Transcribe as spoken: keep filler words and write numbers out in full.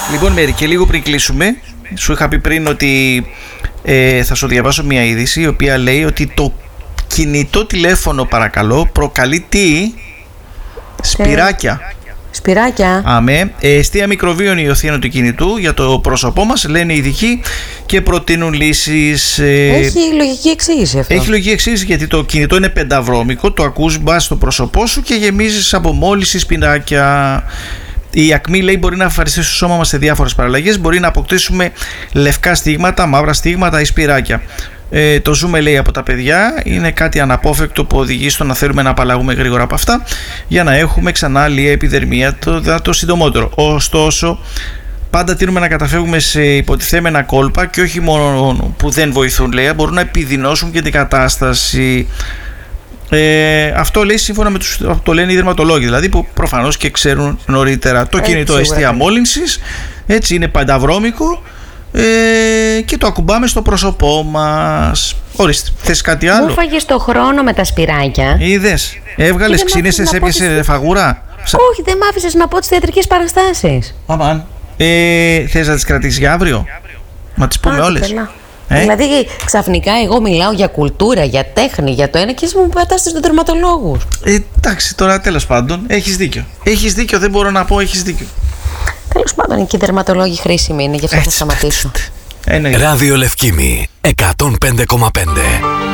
Λοιπόν, Μέρη, και λίγο πριν κλείσουμε, σου είχα πει πριν ότι ε, θα σου διαβάσω μια είδηση η οποία λέει ότι το κινητό τηλέφωνο, παρακαλώ, προκαλεί τι? Σπυράκια. Σπυράκια. Αμέ. Αιστεία μικροβίων υιοθείων του κινητού για το πρόσωπό μας, λένε οι ειδικοί, και προτείνουν λύσεις. Έχει λογική εξήγηση αυτό. Έχει λογική εξήγηση, γιατί το κινητό είναι πενταβρώμικο, το ακούς μπας στο πρόσωπό σου και γεμίζεις από μόλυνση σπυράκια. Η ακμή, λέει, μπορεί να εμφανιστεί στο σώμα μας σε διάφορες παραλλαγές. Μπορεί να αποκτήσουμε λευκά στίγματα, μαύρα στίγματα ή σπυράκια. Ε, το ζούμε, λέει, από τα παιδιά. Είναι κάτι αναπόφευκτο που οδηγεί στο να θέλουμε να απαλλαγούμε γρήγορα από αυτά για να έχουμε ξανά άλλη επιδερμία το, το συντομότερο. Ωστόσο, πάντα τείνουμε να καταφεύγουμε σε υποτιθέμενα κόλπα και όχι μόνο που δεν βοηθούν, λέει, μπορούν να επιδεινώσουν και την κατάσταση. Ε, αυτό, λέει, σύμφωνα με τους, το λένε οι δερματολόγοι, δηλαδή, που προφανώς και ξέρουν νωρίτερα. Το έτσι, κινητό αιστεία μόλυνσης, έτσι, είναι πανταβρώμικο ε, και το ακουμπάμε στο πρόσωπό μας. Ορίστε, θες κάτι άλλο? Μου φάγες το χρόνο με τα σπυράκια. Είδες, έβγαλες, ξύνεσες, έπιασε τις... φαγούρα. Όχι, δεν μ' άφησες να πω τις θεατρικές παραστάσεις. Αμάν. Ε, θες να τις κρατήσεις για αύριο? Να τις πούμε όλες? Ε? Δηλαδή ξαφνικά εγώ μιλάω για κουλτούρα, για τέχνη, για το ένα και εσύ μου πατάς στους δερματολόγους. Ε, εντάξει, τώρα τέλος πάντων έχεις δίκιο. Έχεις δίκιο, δεν μπορώ να πω, έχεις δίκιο. Τέλος πάντων, και οι δερματολόγοι χρήσιμοι είναι, γι' αυτό έτσι, θα σταματήσω. Ράδιο Λευκήμη εκατόν πέντε κόμμα πέντε.